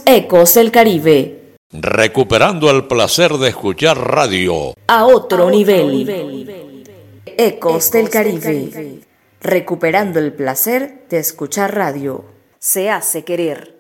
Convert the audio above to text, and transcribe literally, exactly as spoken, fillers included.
Ecos del Caribe. Recuperando el placer de escuchar radio. A otro, a otro nivel. nivel. Ecos del Caribe. Recuperando el placer de escuchar radio. Se hace querer.